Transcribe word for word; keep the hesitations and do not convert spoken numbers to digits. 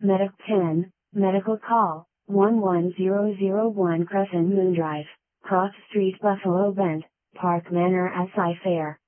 Medic ten, medical call, one one zero zero one Crescent Moon Drive, Cross Street, Buffalo Bend, Park Manor, S I Fair.